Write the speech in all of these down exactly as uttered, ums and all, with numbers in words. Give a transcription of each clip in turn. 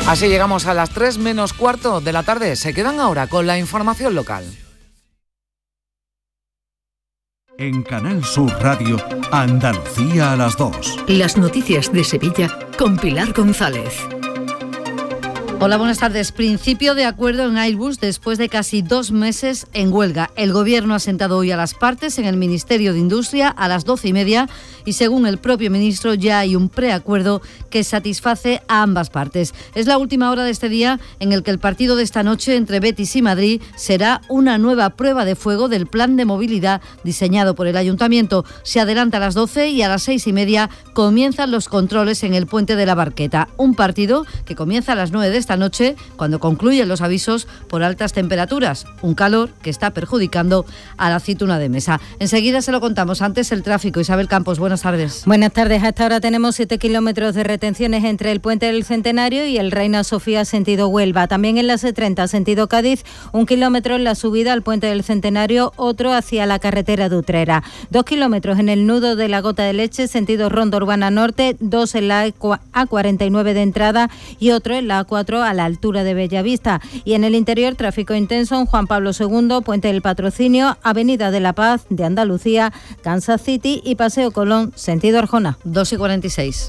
Así llegamos a las tres menos cuarto de la tarde. Se quedan ahora con la información local. En Canal Sur Radio, Andalucía a las dos. Las noticias de Sevilla con Pilar González. Hola, buenas tardes. Principio de acuerdo en Airbus después de casi dos meses en huelga. El Gobierno ha sentado hoy a las partes en el Ministerio de Industria a las doce y media y según el propio ministro ya hay un preacuerdo que satisface a ambas partes. Es la última hora de este día en el que el partido de esta noche entre Betis y Madrid será una nueva prueba de fuego del plan de movilidad diseñado por el Ayuntamiento. Se adelanta a las doce y a las seis y media comienzan los controles en el puente de la Barqueta. Un partido que comienza a las nueve de esta noche, cuando concluyen los avisos por altas temperaturas, un calor que está perjudicando a la aceituna de mesa. Enseguida se lo contamos. Antes el tráfico. Isabel Campos, buenas tardes. Buenas tardes. Hasta ahora tenemos siete kilómetros de retenciones entre el Puente del Centenario y el Reina Sofía sentido Huelva. También en la C treinta sentido Cádiz, un kilómetro en la subida al Puente del Centenario, otro hacia la carretera de Utrera. Dos kilómetros en el nudo de la Gota de Leche sentido Ronda Urbana Norte, dos en la A cuarenta y nueve de entrada y otro en la A cuatro a la altura de Bellavista. Y en el interior, tráfico intenso en Juan Pablo segundo, Puente del Patrocinio, Avenida de la Paz de Andalucía, Kansas City y Paseo Colón, sentido Arjona. dos y cuarenta y seis.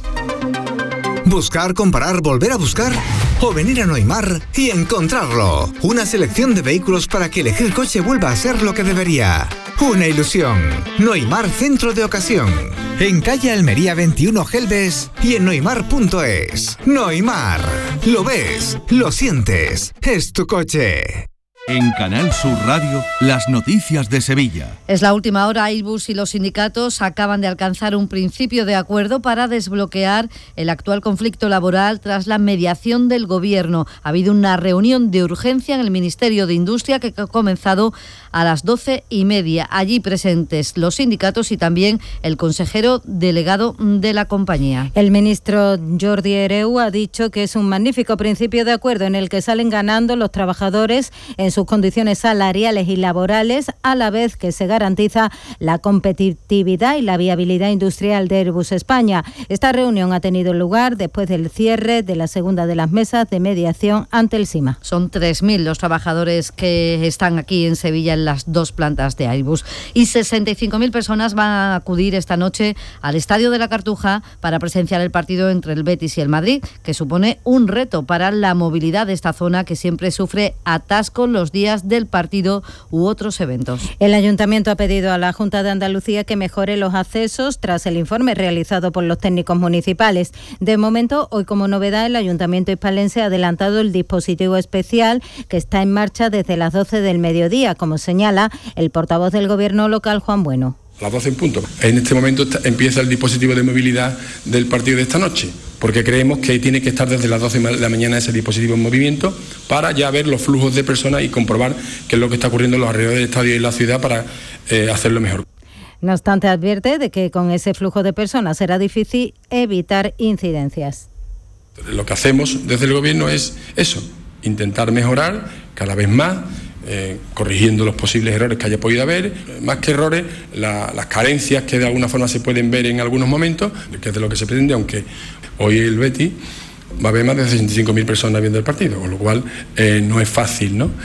Buscar, comparar, volver a buscar o venir a Noimar y encontrarlo. Una selección de vehículos para que elegir coche vuelva a ser lo que debería. Una ilusión. Noimar Centro de Ocasión. En calle Almería veintiuno Gelbes y en noimar punto es. Noimar. Lo ves, lo sientes. Es tu coche. En Canal Sur Radio, las noticias de Sevilla. Es la última hora. Airbus y los sindicatos acaban de alcanzar un principio de acuerdo para desbloquear el actual conflicto laboral tras la mediación del Gobierno. Ha habido una reunión de urgencia en el Ministerio de Industria que ha comenzado a las doce y media. Allí presentes los sindicatos y también el consejero delegado de la compañía. El ministro Jordi Hereu ha dicho que es un magnífico principio de acuerdo en el que salen ganando los trabajadores en sus condiciones salariales y laborales, a la vez que se garantiza la competitividad y la viabilidad industrial de Airbus España. Esta reunión ha tenido lugar después del cierre de la segunda de las mesas de mediación ante el SIMA. Son tres mil los trabajadores que están aquí en Sevilla en las dos plantas de Airbus y sesenta y cinco mil personas van a acudir esta noche al Estadio de la Cartuja para presenciar el partido entre el Betis y el Madrid, que supone un reto para la movilidad de esta zona que siempre sufre atascos los días del partido u otros eventos. El Ayuntamiento ha pedido a la Junta de Andalucía que mejore los accesos tras el informe realizado por los técnicos municipales. De momento, hoy como novedad, el Ayuntamiento hispalense ha adelantado el dispositivo especial que está en marcha desde las doce del mediodía, como señala el portavoz del Gobierno local, Juan Bueno. A las doce en punto. En este momento está, empieza el dispositivo de movilidad del partido de esta noche, porque creemos que tiene que estar desde las doce de la mañana ese dispositivo en movimiento para ya ver los flujos de personas y comprobar qué es lo que está ocurriendo en los alrededores del estadio y la ciudad para eh, hacerlo mejor. No obstante, advierte de que con ese flujo de personas será difícil evitar incidencias. Lo que hacemos desde el Gobierno es eso, intentar mejorar cada vez más, Eh, corrigiendo los posibles errores que haya podido haber, más que errores, la, las carencias que de alguna forma se pueden ver en algunos momentos, que es de lo que se pretende, aunque hoy el Betis va a haber más de sesenta y cinco mil personas viendo el partido, con lo cual eh, no es fácil, ¿no?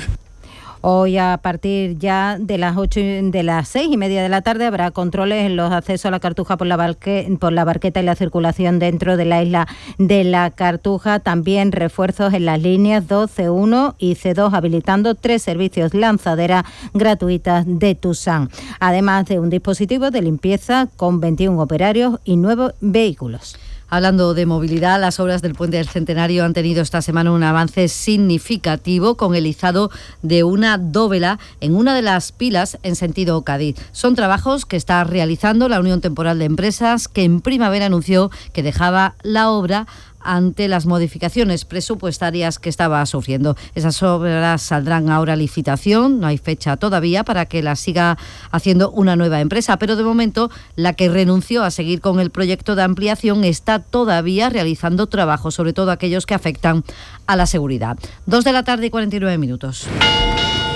Hoy a partir ya de las ocho de las seis y media de la tarde habrá controles en los accesos a la Cartuja por la, barque, por la Barqueta y la circulación dentro de la isla de la Cartuja. También refuerzos en las líneas dos, C uno y C dos, habilitando tres servicios lanzadera gratuitas de Tusán. Además de un dispositivo de limpieza con veintiún operarios y nueve vehículos. Hablando de movilidad, las obras del Puente del Centenario han tenido esta semana un avance significativo con el izado de una dóvela en una de las pilas en sentido Cádiz. Son trabajos que está realizando la Unión Temporal de Empresas, que en primavera anunció que dejaba la obra ante las modificaciones presupuestarias que estaba sufriendo. Esas obras saldrán ahora a licitación, no hay fecha todavía para que las siga haciendo una nueva empresa, pero de momento la que renunció a seguir con el proyecto de ampliación está todavía realizando trabajos, sobre todo aquellos que afectan a la seguridad. Dos de la tarde y cuarenta y nueve minutos.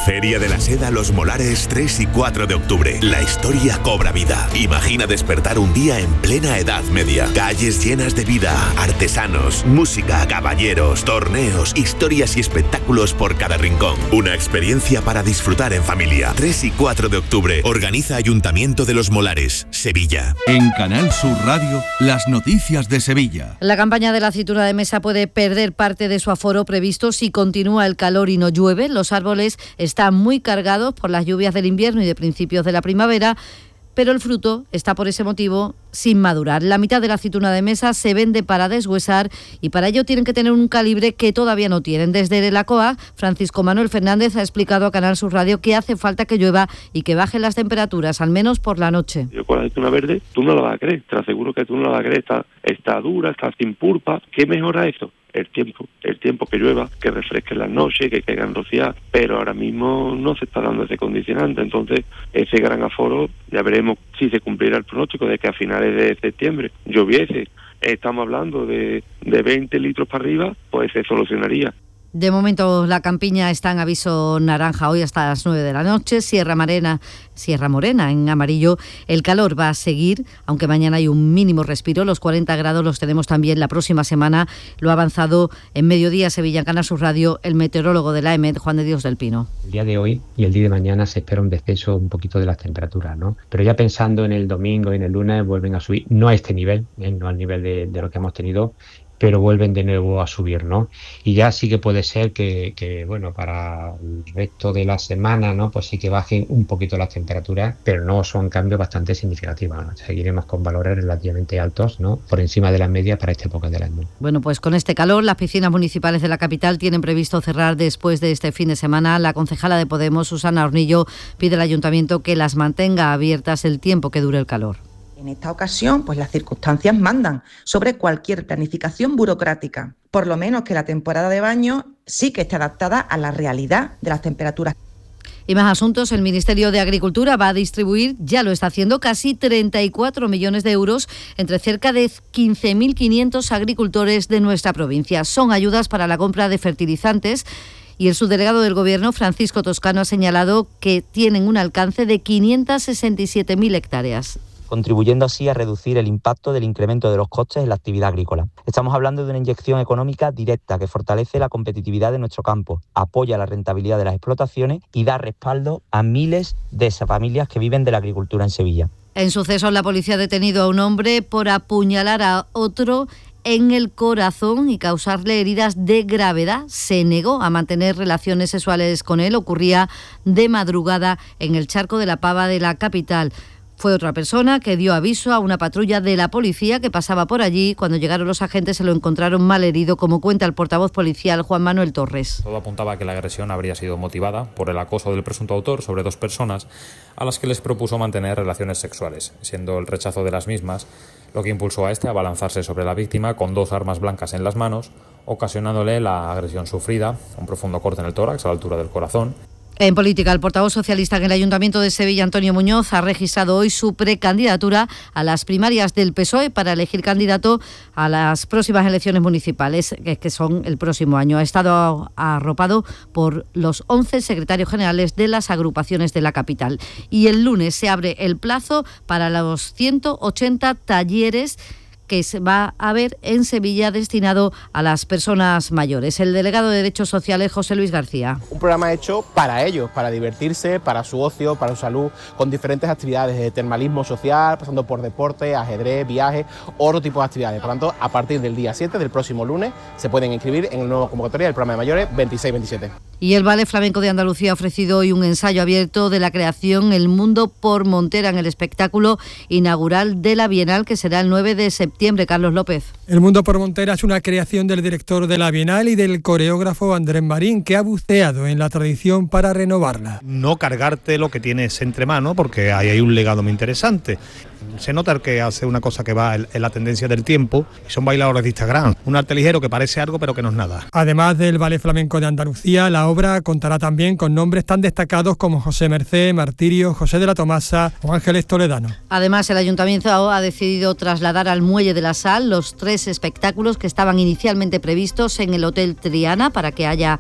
Feria de la Seda Los Molares, tres y cuatro de octubre. La historia cobra vida. Imagina despertar un día en plena Edad Media. Calles llenas de vida, artesanos, música, caballeros, torneos, historias y espectáculos por cada rincón. Una experiencia para disfrutar en familia. tres y cuatro de octubre. Organiza Ayuntamiento de Los Molares, Sevilla. En Canal Sur Radio, las noticias de Sevilla. La campaña de la aceituna de mesa puede perder parte de su aforo previsto si continúa el calor y no llueve. Los árboles están Están muy cargados por las lluvias del invierno y de principios de la primavera, pero el fruto está por ese motivo sin madurar. La mitad de la aceituna de mesa se vende para deshuesar y para ello tienen que tener un calibre que todavía no tienen. Desde la C O A, Francisco Manuel Fernández ha explicado a Canal Sur Radio que hace falta que llueva y que bajen las temperaturas, al menos por la noche. Yo con la aceituna verde, tú no la vas a creer, te aseguro que tú no la vas a creer, está, está dura, está sin pulpa. ¿Qué mejora eso? El tiempo, el tiempo que llueva, que refresque las noches, que caigan rociadas, pero ahora mismo no se está dando ese condicionante, entonces ese gran aforo ya veremos si se cumplirá el pronóstico de que a finales de septiembre lloviese. Estamos hablando de, de veinte litros para arriba, pues se solucionaría. De momento la campiña está en aviso naranja hoy hasta las nueve de la noche, Sierra Morena, Sierra Morena en amarillo. El calor va a seguir, aunque mañana hay un mínimo respiro. Los cuarenta grados los tenemos también la próxima semana. Lo ha avanzado en Mediodía Sevilla, en Canal Sur Radio, el meteorólogo de la E M E D, Juan de Dios del Pino. El día de hoy y el día de mañana se espera un descenso un poquito de las temperaturas, ¿no? Pero ya pensando en el domingo y en el lunes vuelven a subir, no a este nivel, ¿eh? no al nivel de, de lo que hemos tenido, pero vuelven de nuevo a subir, ¿no? Y ya sí que puede ser que, que, bueno, para el resto de la semana, ¿no? Pues sí que bajen un poquito las temperaturas, pero no son cambios bastante significativos, ¿no? Seguiremos con valores relativamente altos, ¿no? Por encima de las medias para esta época del año. Bueno, pues con este calor, las piscinas municipales de la capital tienen previsto cerrar después de este fin de semana. La concejala de Podemos, Susana Hornillo, pide al ayuntamiento que las mantenga abiertas el tiempo que dure el calor. En esta ocasión, pues las circunstancias mandan sobre cualquier planificación burocrática. Por lo menos que la temporada de baño sí que esté adaptada a la realidad de las temperaturas. Y más asuntos, el Ministerio de Agricultura va a distribuir, ya lo está haciendo, casi treinta y cuatro millones de euros entre cerca de quince mil quinientos agricultores de nuestra provincia. Son ayudas para la compra de fertilizantes. Y el subdelegado del Gobierno, Francisco Toscano, ha señalado que tienen un alcance de quinientas sesenta y siete mil hectáreas. Contribuyendo así a reducir el impacto del incremento de los costes en la actividad agrícola. Estamos hablando de una inyección económica directa que fortalece la competitividad de nuestro campo, apoya la rentabilidad de las explotaciones y da respaldo a miles de familias que viven de la agricultura en Sevilla. En sucesos, la policía ha detenido a un hombre por apuñalar a otro en el corazón y causarle heridas de gravedad. Se negó a mantener relaciones sexuales con él. Ocurría de madrugada en el Charco de la Pava de la capital. Fue otra persona que dio aviso a una patrulla de la policía que pasaba por allí. Cuando llegaron los agentes se lo encontraron mal herido, como cuenta el portavoz policial Juan Manuel Torres. Todo apuntaba a que la agresión habría sido motivada por el acoso del presunto autor sobre dos personas a las que les propuso mantener relaciones sexuales, siendo el rechazo de las mismas lo que impulsó a este a abalanzarse sobre la víctima con dos armas blancas en las manos, ocasionándole la agresión sufrida, un profundo corte en el tórax a la altura del corazón. En política, el portavoz socialista en el Ayuntamiento de Sevilla, Antonio Muñoz, ha registrado hoy su precandidatura a las primarias del P S O E para elegir candidato a las próximas elecciones municipales, que son el próximo año. Ha estado arropado por los once secretarios generales de las agrupaciones de la capital. Y el lunes se abre el plazo para los ciento ochenta talleres que se va a ver en Sevilla destinado a las personas mayores. El delegado de Derechos Sociales, José Luis García. Un programa hecho para ellos, para divertirse, para su ocio, para su salud, con diferentes actividades, de termalismo social, pasando por deporte, ajedrez, viajes, otro tipo de actividades. Por lo tanto, a partir del día siete, del próximo lunes, se pueden inscribir en el nuevo convocatoria del programa de mayores veintiséis veintisiete. Y el Ballet Flamenco de Andalucía ha ofrecido hoy un ensayo abierto de la creación El Mundo por Montera en el espectáculo inaugural de la Bienal, que será el nueve de septiembre. Carlos López. El Mundo por Montera es una creación del director de la Bienal y del coreógrafo Andrés Marín, que ha buceado en la tradición para renovarla. No cargarte lo que tienes entre manos, porque ahí hay un legado muy interesante. Se nota que hace una cosa que va en la tendencia del tiempo, y son bailadores de Instagram. Un arte ligero que parece algo, pero que no es nada. Además del Ballet Flamenco de Andalucía, la obra contará también con nombres tan destacados como José Mercé, Martirio, José de la Tomasa o Ángeles Toledano. Además, el Ayuntamiento ha decidido trasladar al Muelle de la Sal los tres espectáculos que estaban inicialmente previstos en el Hotel Triana para que haya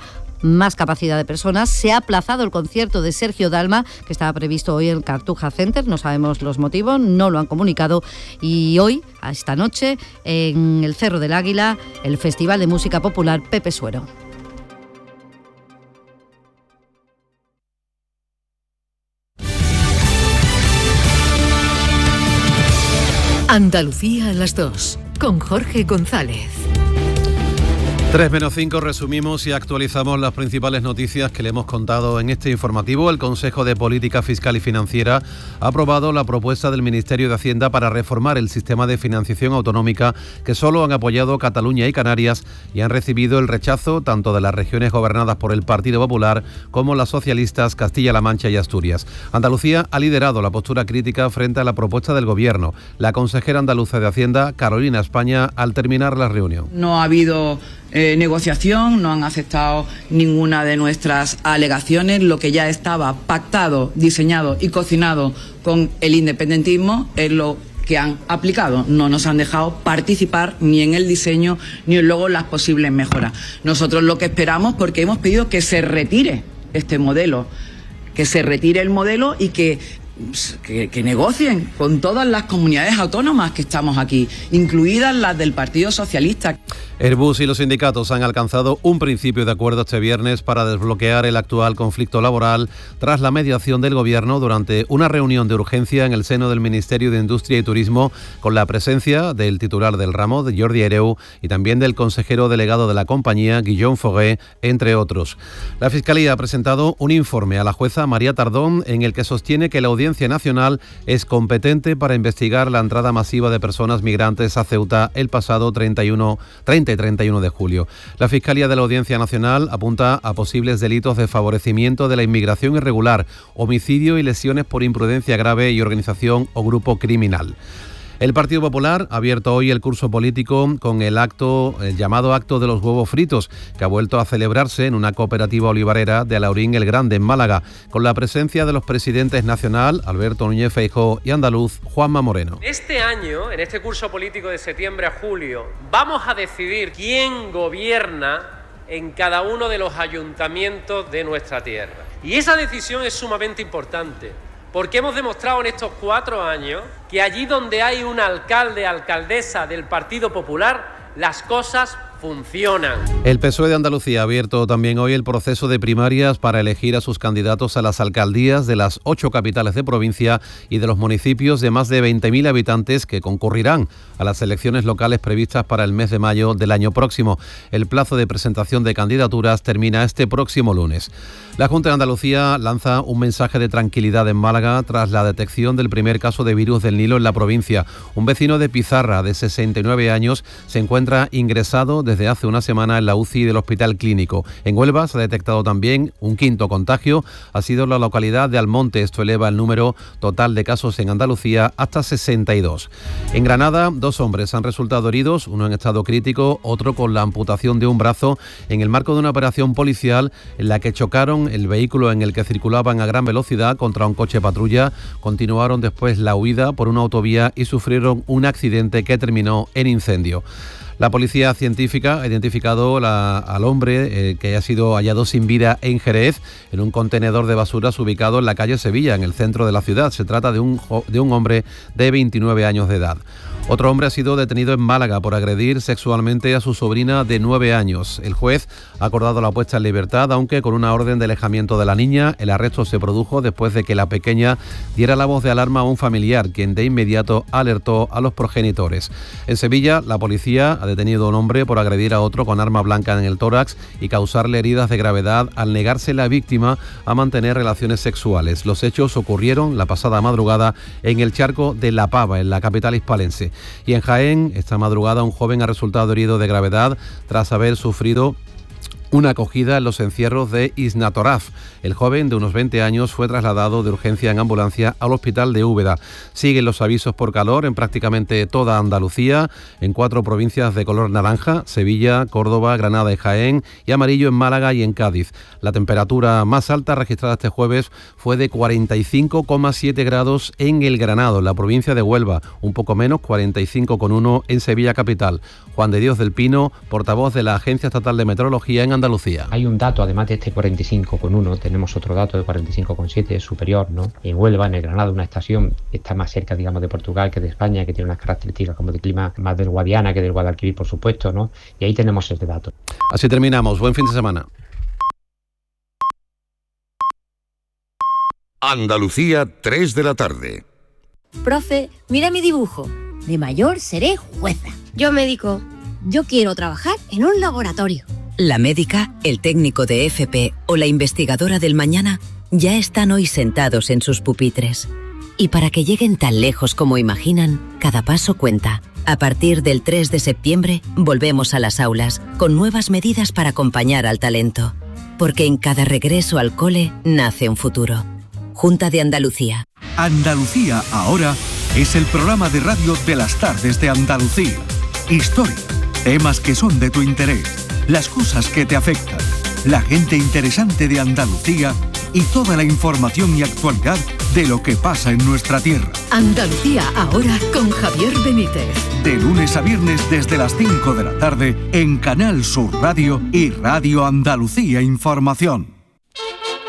más capacidad de personas. Se ha aplazado el concierto de Sergio Dalma, que estaba previsto hoy en el Cartuja Center, no sabemos los motivos, no lo han comunicado, y hoy, a esta noche, en el Cerro del Águila, el Festival de Música Popular Pepe Suero. Andalucía a las dos, con Jorge González. tres menos cinco, resumimos y actualizamos las principales noticias que le hemos contado en este informativo. El Consejo de Política Fiscal y Financiera ha aprobado la propuesta del Ministerio de Hacienda para reformar el sistema de financiación autonómica que solo han apoyado Cataluña y Canarias y han recibido el rechazo tanto de las regiones gobernadas por el Partido Popular como las socialistas Castilla-La Mancha y Asturias. Andalucía ha liderado la postura crítica frente a la propuesta del Gobierno. La consejera andaluza de Hacienda, Carolina España, al terminar la reunión. No ha habido Eh, negociación, no han aceptado ninguna de nuestras alegaciones. Lo que ya estaba pactado, diseñado y cocinado con el independentismo es lo que han aplicado. No nos han dejado participar ni en el diseño ni en luego las posibles mejoras. Nosotros lo que esperamos, porque hemos pedido que se retire este modelo, que se retire el modelo y que Que, que negocien con todas las comunidades autónomas que estamos aquí, incluidas las del Partido Socialista. Airbus y los sindicatos han alcanzado un principio de acuerdo este viernes para desbloquear el actual conflicto laboral tras la mediación del Gobierno durante una reunión de urgencia en el seno del Ministerio de Industria y Turismo, con la presencia del titular del ramo, de Jordi Hereu, y también del consejero delegado de la compañía, Guillaume Foguet, entre otros. La Fiscalía ha presentado un informe a la jueza María Tardón en el que sostiene que la Audiencia Nacional es competente para investigar la entrada masiva de personas migrantes a Ceuta el pasado treinta y uno, treinta y treinta y uno de julio. La Fiscalía de la Audiencia Nacional apunta a posibles delitos de favorecimiento de la inmigración irregular, homicidio y lesiones por imprudencia grave y organización o grupo criminal. El Partido Popular ha abierto hoy el curso político con el acto, el llamado acto de los huevos fritos, que ha vuelto a celebrarse en una cooperativa olivarera de Alaurín el Grande, en Málaga, con la presencia de los presidentes nacional, Alberto Núñez Feijóo, y andaluz, Juanma Moreno. Este año, en este curso político de septiembre a julio, vamos a decidir quién gobierna en cada uno de los ayuntamientos de nuestra tierra. Y esa decisión es sumamente importante, porque hemos demostrado en estos cuatro años que allí donde hay un alcalde, alcaldesa del Partido Popular, las cosas funcionan. El P S O E de Andalucía ha abierto también hoy el proceso de primarias para elegir a sus candidatos a las alcaldías de las ocho capitales de provincia y de los municipios de más de veinte mil habitantes que concurrirán a las elecciones locales previstas para el mes de mayo del año próximo. El plazo de presentación de candidaturas termina este próximo lunes. La Junta de Andalucía lanza un mensaje de tranquilidad en Málaga tras la detección del primer caso de virus del Nilo en la provincia. Un vecino de Pizarra, de sesenta y nueve años, se encuentra ingresado desde hace una semana en la U C I del Hospital Clínico. En Huelva se ha detectado también un quinto contagio. Ha sido la localidad de Almonte. Esto eleva el número total de casos en Andalucía hasta sesenta y dos. En Granada, dos hombres han resultado heridos, uno en estado crítico, otro con la amputación de un brazo, en el marco de una operación policial en la que chocaron el vehículo en el que circulaban a gran velocidad contra un coche patrulla, continuaron después la huida por una autovía y sufrieron un accidente que terminó en incendio. La policía científica ha identificado la, al hombre eh, que ha sido hallado sin vida en Jerez, en un contenedor de basuras ubicado en la calle Sevilla, en el centro de la ciudad. Se trata de un, de un hombre de veintinueve años de edad. Otro hombre ha sido detenido en Málaga por agredir sexualmente a su sobrina de nueve años. El juez ha acordado la puesta en libertad, aunque con una orden de alejamiento de la niña. El arresto se produjo después de que la pequeña diera la voz de alarma a un familiar, quien de inmediato alertó a los progenitores. En Sevilla, la policía ha detenido a un hombre por agredir a otro con arma blanca en el tórax y causarle heridas de gravedad al negarse la víctima a mantener relaciones sexuales. Los hechos ocurrieron la pasada madrugada en el Charco de La Pava, en la capital hispalense. Y en Jaén, esta madrugada, un joven ha resultado herido de gravedad tras haber sufrido una acogida en los encierros de Isnatoraf. El joven de unos veinte años fue trasladado de urgencia en ambulancia al hospital de Úbeda. Siguen los avisos por calor en prácticamente toda Andalucía, en cuatro provincias de color naranja: Sevilla, Córdoba, Granada y Jaén, y amarillo en Málaga y en Cádiz. La temperatura más alta registrada este jueves fue de cuarenta y cinco coma siete grados en El Granado, en la provincia de Huelva, un poco menos, cuarenta y cinco coma uno en Sevilla capital. Juan de Dios del Pino, portavoz de la Agencia Estatal de Meteorología en Andalucía, Andalucía. Hay un dato, además de este cuarenta y cinco coma uno, tenemos otro dato de cuarenta y cinco coma siete, superior, ¿no? En Huelva, en el Granado, una estación está más cerca, digamos, de Portugal que de España, que tiene unas características como de clima más del Guadiana que del Guadalquivir, por supuesto, ¿no? Y ahí tenemos este dato. Así terminamos. Buen fin de semana. Andalucía, tres de la tarde. Profe, mira mi dibujo. De mayor seré jueza. Yo médico. Yo quiero trabajar en un laboratorio. La médica, el técnico de F P o la investigadora del mañana ya están hoy sentados en sus pupitres. Y para que lleguen tan lejos como imaginan, cada paso cuenta. A partir del tres de septiembre, volvemos a las aulas, con nuevas medidas para acompañar al talento. Porque en cada regreso al cole nace un futuro. Junta de Andalucía. Andalucía ahora es el programa de radio de las tardes de Andalucía. Historia, temas que son de tu interés, las cosas que te afectan, la gente interesante de Andalucía y toda la información y actualidad de lo que pasa en nuestra tierra. Andalucía ahora con Javier Benítez. De lunes a viernes desde las cinco de la tarde en Canal Sur Radio y Radio Andalucía Información.